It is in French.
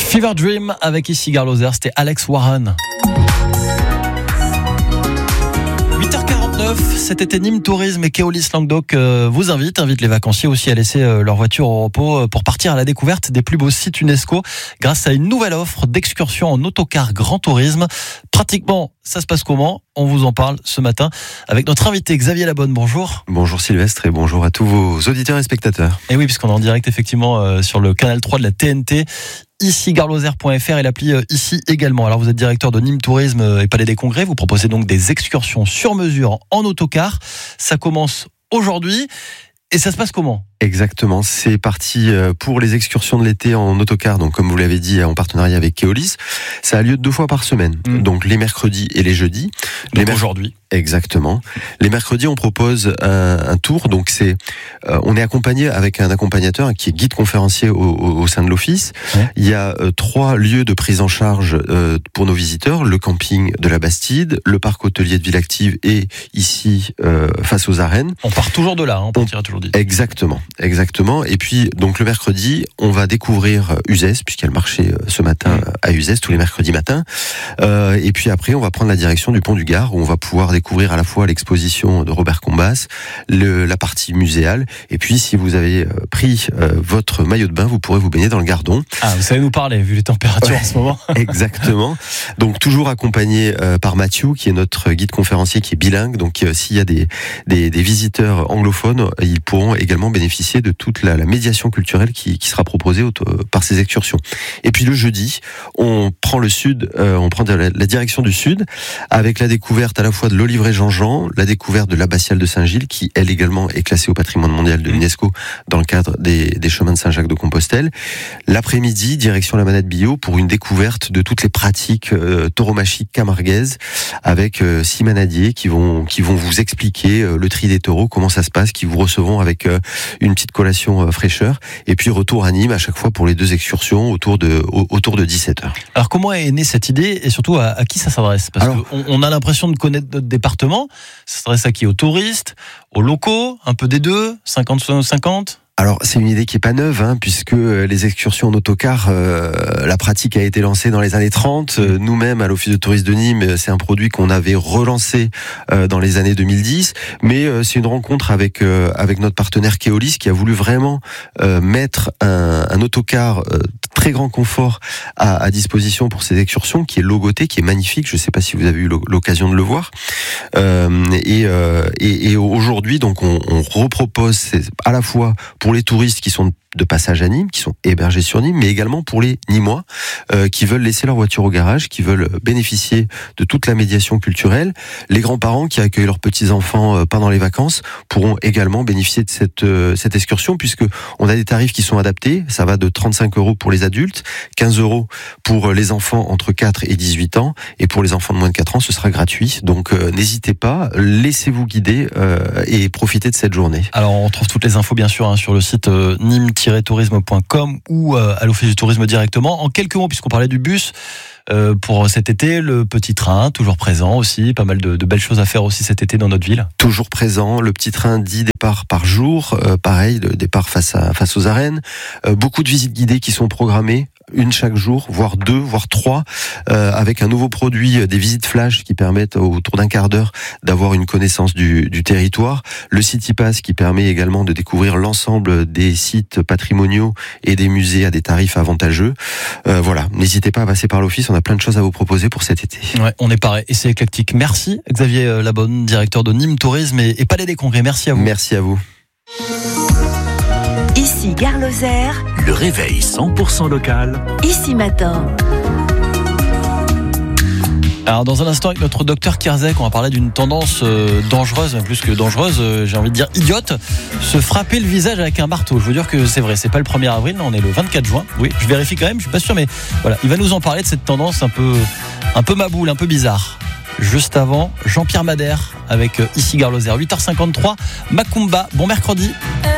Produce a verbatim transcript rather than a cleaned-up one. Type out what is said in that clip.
Fever Dream avec ici Garloser, c'était Alex Warren. huit heures quarante-neuf, cet été Nîmes Tourisme et Keolis Languedoc euh, vous invitent, invite les vacanciers aussi à laisser euh, leur voiture au repos euh, pour partir à la découverte des plus beaux sites UNESCO grâce à une nouvelle offre d'excursion en autocar Grand Tourisme. Pratiquement, ça se passe comment ? On vous en parle ce matin avec notre invité Xavier Labonne. Bonjour. Bonjour Sylvestre et bonjour à tous vos auditeurs et spectateurs. Et oui, puisqu'on est en direct effectivement euh, sur le canal trois de la T N T. Ici garloser point f r et l'appli euh, ici également. Alors vous êtes directeur de Nîmes Tourisme et Palais des Congrès. Vous proposez donc des excursions sur mesure en autocar. Ça commence aujourd'hui et ça se passe comment ? Exactement, c'est parti pour les excursions de l'été en autocar, donc comme vous l'avez dit, en partenariat avec Keolis. Ça a lieu deux fois par semaine, mmh. donc les mercredis et les jeudis. Donc les mer- aujourd'hui. Exactement. Les mercredis, on propose un, un tour, donc c'est, euh, on est accompagné avec un accompagnateur qui est guide conférencier au, au, au sein de l'office. Ouais. Il y a euh, trois lieux de prise en charge euh, pour nos visiteurs, le camping de la Bastide, le parc hôtelier de Ville-Active et ici, euh, face aux arènes. On part toujours de là, hein, on partira toujours d'ici. Exactement. Exactement. Et puis, donc, le mercredi, on va découvrir Uzès, puisqu'il y a le marché ce matin à Uzès, tous les mercredis matins. Euh, et puis après, on va prendre la direction du Pont du Gard, où on va pouvoir découvrir à la fois l'exposition de Robert Combas, le, la partie muséale. Et puis, si vous avez pris euh, votre maillot de bain, vous pourrez vous baigner dans le Gardon. Ah, vous savez nous parler, vu les températures ouais, en ce moment. Exactement. Donc, toujours accompagné euh, par Mathieu, qui est notre guide conférencier, qui est bilingue. Donc, euh, s'il y a des, des, des visiteurs anglophones, ils pourront également bénéficier de toute la, la médiation culturelle qui, qui sera proposée au, par ces excursions. Et puis le jeudi, on prend le sud, euh, on prend la, la direction du sud, avec la découverte à la fois de l'Oliveraie Jean-Jean, la découverte de l'abbatiale de Saint-Gilles, qui elle également est classée au patrimoine mondial de l'UNESCO dans le cadre des, des chemins de Saint-Jacques-de-Compostelle. L'après-midi, direction la Manade Bio pour une découverte de toutes les pratiques euh, tauromachiques camarguaises, avec euh, six manadiers qui vont qui vont vous expliquer euh, le tri des taureaux, comment ça se passe, qui vous recevront avec euh, une petite collation euh, fraîcheur, et puis retour à Nîmes à chaque fois pour les deux excursions autour de, au, autour de dix-sept heures. Alors comment est née cette idée et surtout à, à qui ça s'adresse ? Parce Alors, qu'on on a l'impression de connaître notre département, ça s'adresse à qui ? Aux touristes, aux locaux, un peu des deux, cinquante cinquante ? Alors c'est une idée qui est pas neuve, hein, puisque les excursions en autocar, euh, la pratique a été lancée dans les années trente. Euh, nous-mêmes à l'Office de tourisme de Nîmes, c'est un produit qu'on avait relancé euh, dans les années deux mille dix. Mais euh, c'est une rencontre avec euh, avec notre partenaire Keolis qui a voulu vraiment euh, mettre un, un autocar euh, très grand confort à, à disposition pour ces excursions, qui est logoté, qui est magnifique. Je ne sais pas si vous avez eu l'occasion de le voir. Euh, et, euh, et, et aujourd'hui, donc on, on repropose à la fois pour pour les touristes qui sont de passage à Nîmes, qui sont hébergés sur Nîmes, mais également pour les Nîmois euh, qui veulent laisser leur voiture au garage, qui veulent bénéficier de toute la médiation culturelle. Les grands-parents qui accueillent leurs petits-enfants euh, pendant les vacances pourront également bénéficier de cette, euh, cette excursion, puisque on a des tarifs qui sont adaptés. Ça va de trente-cinq euros pour les adultes, quinze euros pour les enfants entre quatre et dix-huit ans, et pour les enfants de moins de quatre ans, ce sera gratuit. Donc euh, n'hésitez pas, laissez-vous guider euh, et profitez de cette journée. Alors on retrouve toutes les infos bien sûr hein, sur le site euh, nîmes tiret tourisme point com ou euh, à l'Office du tourisme directement. En quelques mots, puisqu'on parlait du bus, euh, pour cet été, le petit train, toujours présent aussi, pas mal de, de belles choses à faire aussi cet été dans notre ville. Toujours présent, le petit train, dix départs par jour, euh, pareil, le départ face, à, face aux arènes, euh, beaucoup de visites guidées qui sont programmées, une chaque jour, voire deux, voire trois, euh, avec un nouveau produit, des visites flash qui permettent autour d'un quart d'heure d'avoir une connaissance du, du territoire. Le City Pass qui permet également de découvrir l'ensemble des sites patrimoniaux et des musées à des tarifs avantageux. Euh, voilà, n'hésitez pas à passer par l'office, on a plein de choses à vous proposer pour cet été. Ouais, on est pareil et c'est éclectique. Merci Xavier Labonne, directeur de Nîmes Tourisme et, et Palais des Congrès. Merci à vous. Merci à vous. Ici Garloser, le réveil cent pour cent local. Ici Matin. Alors dans un instant avec notre docteur Kierzek, on va parler d'une tendance euh, dangereuse, plus que dangereuse, euh, j'ai envie de dire idiote, se frapper le visage avec un marteau. Je veux dire que c'est vrai, c'est pas le premier avril, on est le vingt-quatre juin. Oui, je vérifie quand même, je suis pas sûr, mais voilà, il va nous en parler de cette tendance un peu, un peu maboule, un peu bizarre. Juste avant, Jean-Pierre Madère avec euh, Ici Garloser, huit heures cinquante-trois, Macumba, bon mercredi.